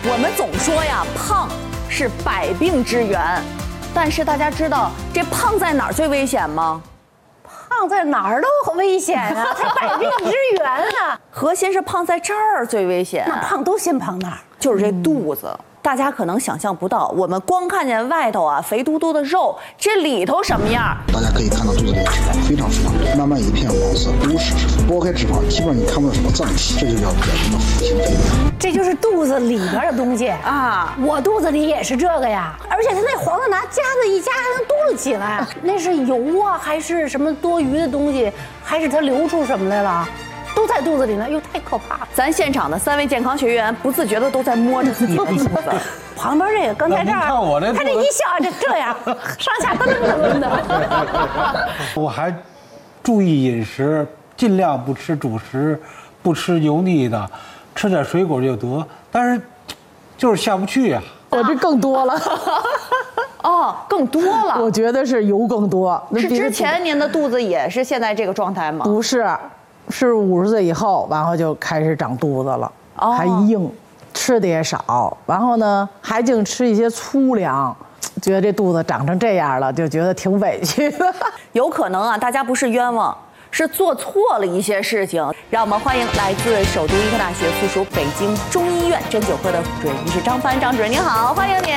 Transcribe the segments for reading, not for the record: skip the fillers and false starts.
我们总说呀，胖是百病之源，但是大家知道这胖在哪儿最危险吗？ 胖在哪儿都很危险啊，才百病之源啊。 核心是胖在这儿最危险。 那胖都先胖哪儿？ 就是这肚子。大家可能想象不到，我们光看见外头啊肥嘟嘟的肉，这里头什么样？ 大家可以看到肚子里的脂肪非常丰满，慢慢一片黄色，都是脂肪。剥开脂肪，基本上你看不到什么脏器，这就叫典型的腹型肥胖。 这就是肚子里边的东西啊！ 我肚子里也是这个呀，而且它那黄的拿夹子一夹还能嘟噜起来，那是油啊，还是什么多余的东西，还是它流出什么来了？都在肚子里呢，哟，太可怕了！ 咱现场的3位健康学员不自觉的都在摸着自己的肚子。 旁边这个刚才这儿， 看我这， 他这一笑这样，上下噔噔噔的。 我还注意饮食，尽量不吃主食，不吃油腻的，吃点水果就得。但是就是下不去呀。 我这更多了。 哦，更多了。 我觉得是油更多。 是之前您的肚子也是现在这个状态吗？ 不是。是50岁以后，然后就开始长肚子了，还硬，吃的也少，然后呢还净吃一些粗粮，觉得这肚子长成这样了，就觉得挺委屈的。 有可能啊，大家不是冤枉，是做错了一些事情。让我们欢迎来自首都医科大学附属北京中医院针灸科的主任医师张帆，张主任您好，欢迎您。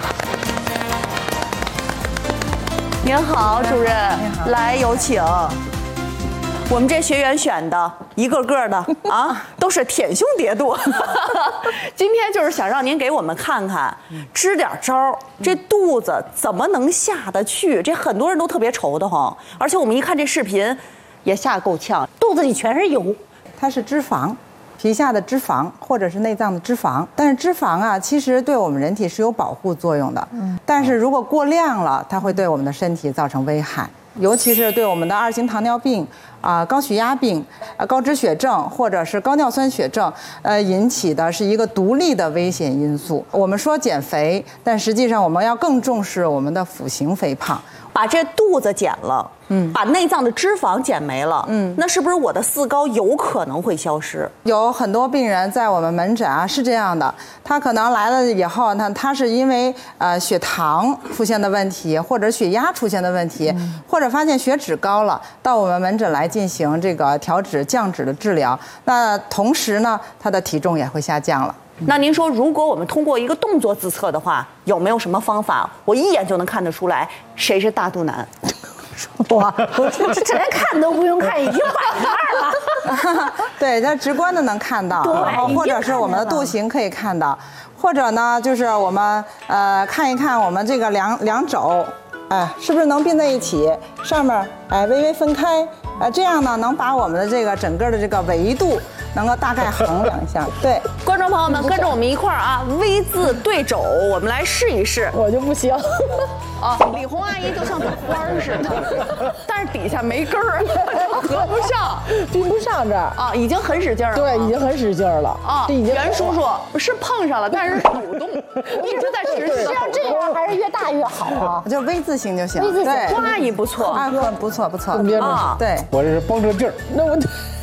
您好，主任，来有请。我们这学员选的一个个的啊，都是舔胸叠肚。今天就是想让您给我们看看，支点招，这肚子怎么能下得去？这很多人都特别愁得慌，而且我们一看这视频，也吓够呛， 肚子里全是油， 它是脂肪，皮下的脂肪或者是内脏的脂肪。但是脂肪啊，其实对我们人体是有保护作用的，但是如果过量了，它会对我们的身体造成危害。尤其是对我们的2型糖尿病高血压病高脂血症或者是高尿酸血症引起的是一个独立的危险因素。我们说减肥，但实际上我们要更重视我们的腹型肥胖。 把这肚子减了，把内脏的脂肪减没了，那是不是我的4高有可能会消失？ 有很多病人在我们门诊啊是这样的，他可能来了以后呢，他是因为血糖出现的问题，或者血压出现的问题，或者发现血脂高了，到我们门诊来进行这个调脂降脂的治疗。那同时呢，他的体重也会下降了。 那您说，如果我们通过一个动作自测的话，有没有什么方法，我一眼就能看得出来谁是大肚腩？ 哇，这连看都不用看，已经摆那儿了。 对，它直观的能看到， 对， 或者是我们的肚形可以看到，或者呢，就是我们看一看我们这个两肘，是不是能并在一起？上面微微分开，这样呢能把我们的这个整个的这个维度能够大概衡量一下。对， 观众朋友们跟着我们一块儿啊，V 字对肘，我们来试一试。 我就不行。 李红阿姨就像朵花似的，但是底下没根儿，合不上， 并不上这儿啊，已经很使劲了。 对，已经很使劲了啊。袁叔叔是碰上了，但是手动，一直在持续。 是要这样还是越大越好啊？ 就 V 字形就行。 V 字形， 红阿姨不错啊，不错不错啊。 对， 我这是绷着劲儿。 那我。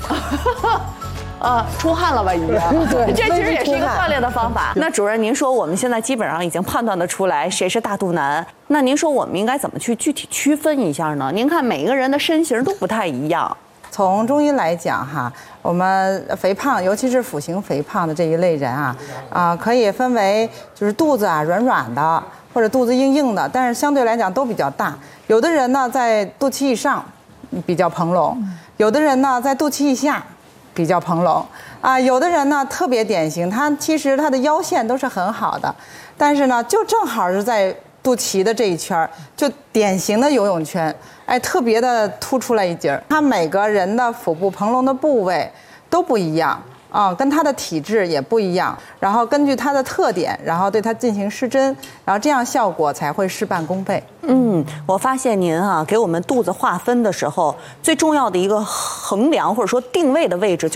出汗了吧已经？ 对， 这其实也是一个锻炼的方法。那主任，您说我们现在基本上已经判断得出来谁是大肚腩，那您说我们应该怎么去具体区分一下呢？您看每个人的身形都不太一样。 从中医来讲哈，我们肥胖，尤其是腹型肥胖的这一类人可以分为就是肚子软软的，或者肚子硬硬的，但是相对来讲都比较大。有的人呢在肚脐以上比较蓬隆，有的人呢在肚脐以下比较蓬隆有的人呢特别典型，其实他的腰线都是很好的，但是呢就正好是在肚脐的这一圈，就典型的游泳圈，特别的突出来一截。他每个人的腹部蓬隆的部位都不一样跟他的体质也不一样，然后根据他的特点，然后对他进行施针，然后这样效果才会事半功倍。 我发现您给我们肚子划分的时候，最重要的一个衡量或者说定位的位置